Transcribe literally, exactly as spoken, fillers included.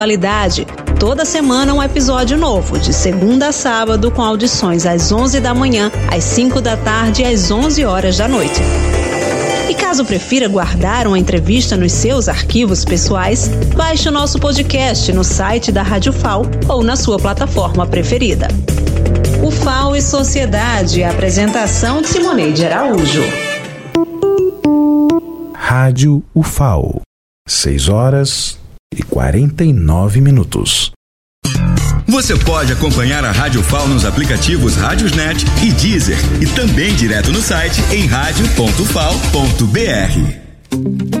Atualidade. Toda semana um episódio novo, de segunda a sábado, com audições às onze da manhã, às cinco da tarde e às onze horas da noite. E caso prefira guardar uma entrevista nos seus arquivos pessoais, baixe o nosso podcast no site da Rádio F A O ou na sua plataforma preferida. O F A O e Sociedade, apresentação de Simoneide Araújo. Rádio U F A O, seis horas e quarenta e nove minutos. Você pode acompanhar a Rádio F A O nos aplicativos Rádiosnet e Deezer e também direto no site em rádio ponto f a o ponto b r.